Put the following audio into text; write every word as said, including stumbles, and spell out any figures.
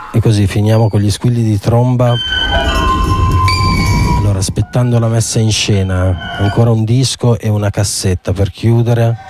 E così finiamo con gli squilli di tromba. Allora, aspettando la messa in scena, ancora un disco e una cassetta per chiudere.